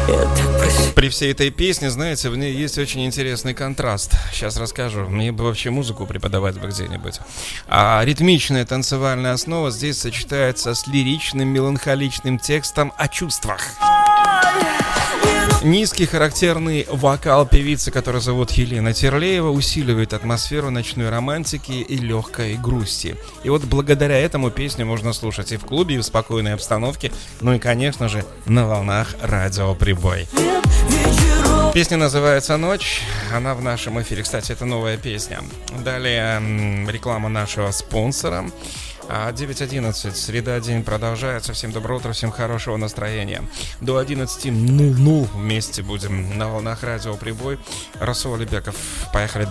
При всей этой песне, знаете, в ней есть очень интересный контраст. Сейчас расскажу. Мне бы вообще музыку преподавать бы где-нибудь. А ритмичная танцевальная основа здесь сочетается с лиричным, меланхоличным текстом о чувствах. Низкий характерный вокал певицы, которую зовут Елена Терлеева, усиливает атмосферу ночной романтики и легкой грусти. И вот благодаря этому песню можно слушать и в клубе, и в спокойной обстановке, ну и, конечно же, на волнах радио «Прибой». Песня называется «Ночь», она в нашем эфире. Кстати, это новая песня. Далее реклама нашего спонсора. 9:11, среда, день продолжается. Всем доброго утра, всем хорошего настроения. До 11:00 вместе будем на волнах радио «Прибой». Расул Алибеков, поехали.